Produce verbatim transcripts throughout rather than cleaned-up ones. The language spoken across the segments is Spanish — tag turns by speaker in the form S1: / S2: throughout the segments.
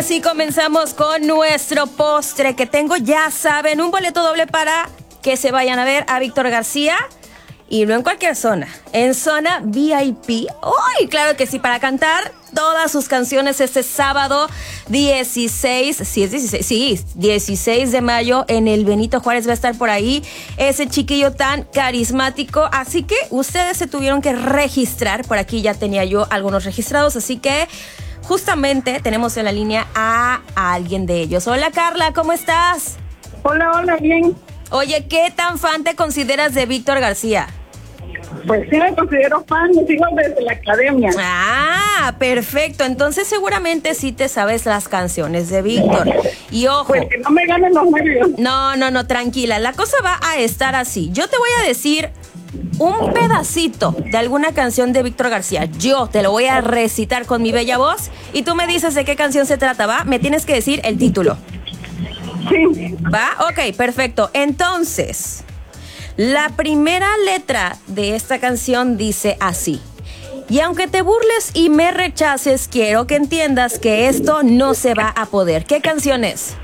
S1: ahora sí comenzamos con nuestro postre que tengo, ya saben, un boleto doble para que se vayan a ver a Víctor García. Y no en cualquier zona, en zona V I P. ¡Uy! Claro que sí, para cantar todas sus canciones este sábado dieciséis, sí es dieciséis, sí, dieciséis de mayo en el Benito Juárez va a estar por ahí ese chiquillo tan carismático. Así que ustedes se tuvieron que registrar, por aquí ya tenía yo algunos registrados, así que justamente tenemos en la línea a alguien de ellos. Hola Carla, ¿cómo estás?
S2: Hola, hola, bien.
S1: Oye, ¿qué tan fan te consideras de Víctor García?
S2: Pues sí, me considero fan, me sigo desde la academia.
S1: Ah, perfecto. Entonces seguramente sí te sabes las canciones de Víctor. Y ojo.
S2: Pues que no me ganen los nervios.
S1: No, no, no, tranquila. La cosa va a estar así. Yo te voy a decir un pedacito de alguna canción de Víctor García. Yo te lo voy a recitar con mi bella voz y tú me dices de qué canción se trata, ¿va? Me tienes que decir el título.
S2: Sí.
S1: ¿Va? Ok, perfecto. Entonces, la primera letra de esta canción dice así. Y aunque te burles y me rechaces, quiero que entiendas que esto no se va a poder. ¿Qué canción es?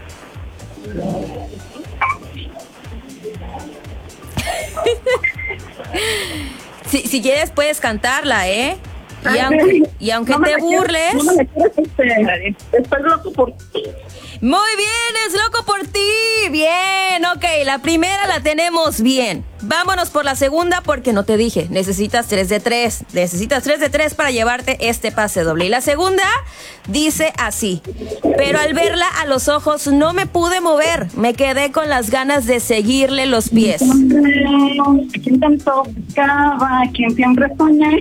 S1: si, si quieres puedes cantarla, ¿eh? Y aunque, y aunque no te burles...
S2: Quiero, no me quieres, este, estoy loco por ti.
S1: Muy bien, es loco por ti. Bien, ok, la primera la tenemos bien. Vámonos por la segunda porque no te dije, necesitas tres de tres. Necesitas tres de tres para llevarte este pase doble. Y la segunda dice así. Pero al verla a los ojos no me pude mover. Me quedé con las ganas de seguirle los pies.
S2: ¿Quién tanto buscaba? ¿Quién siempre soñé?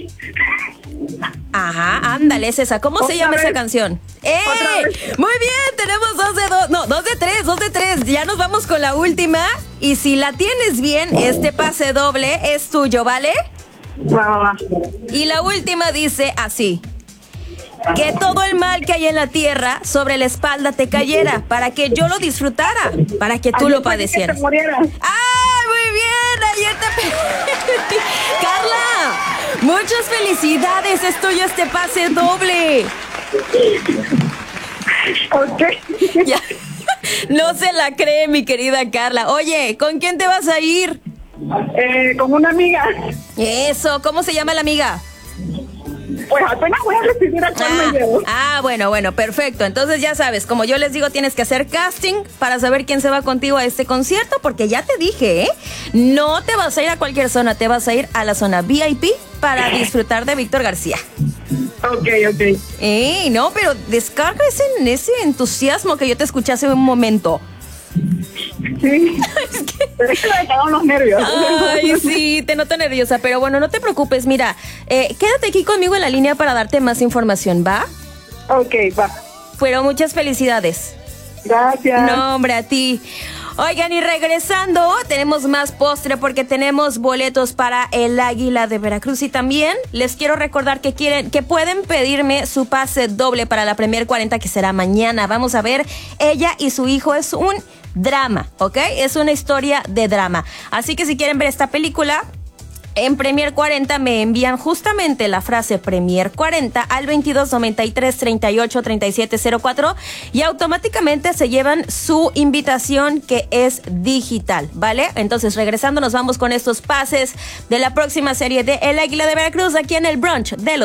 S1: Ajá, ándale, es esa. ¿Cómo se llama vez? esa canción? ¡Eh! Muy bien, tenemos dos de dos. No, dos de tres, dos de tres. Ya nos vamos con la última. Y si la tienes bien, este pase doble es tuyo, ¿vale?
S2: Va.
S1: Y la última dice así. Que todo el mal que hay en la tierra sobre la espalda te cayera, para que yo lo disfrutara, para que tú
S2: ayer
S1: lo padecieras.
S2: Que te murieras.
S1: ¡Ah, muy bien! Ayer te... Carla, muchas felicidades, es tuyo este pase doble.
S2: Ok.
S1: Ya. No se la cree, mi querida Carla. Oye, ¿con quién te vas a ir?
S2: Eh, con una amiga.
S1: Eso, ¿cómo se llama la amiga?
S2: Pues apenas voy a recibir a cuál
S1: ah,
S2: me llevo.
S1: Ah, bueno, bueno, perfecto. Entonces ya sabes, como yo les digo, tienes que hacer casting para saber quién se va contigo a este concierto, porque ya te dije, ¿eh? No te vas a ir a cualquier zona, te vas a ir a la zona V I P para disfrutar de Víctor García.
S2: Ok, ok.
S1: Ey, no, pero descarga ese, ese entusiasmo que yo te escuché hace un momento.
S2: Sí. Es que... Pero es que me quedaron los nervios.
S1: Ay, sí, te noto nerviosa, pero bueno, no te preocupes. Mira, eh, quédate aquí conmigo en la línea para darte más información, ¿va?
S2: Ok, va.
S1: Pero muchas felicidades.
S2: Gracias.
S1: No, hombre, a ti. Oigan, y regresando, tenemos más postre porque tenemos boletos para el Águila de Veracruz. Y también les quiero recordar que quieren, que pueden pedirme su pase doble para la Premier cuarenta, que será mañana. Vamos a ver, ella y su hijo, es un drama, ¿ok? Es una historia de drama. Así que si quieren ver esta película, en Premier cuarenta me envían justamente la frase Premier cuarenta al veintidós noventa y tres treinta y ocho treinta y siete cero cuatro y automáticamente se llevan su invitación, que es digital, ¿vale? Entonces, regresando, nos vamos con estos pases de la próxima serie de El Águila de Veracruz aquí en el brunch de los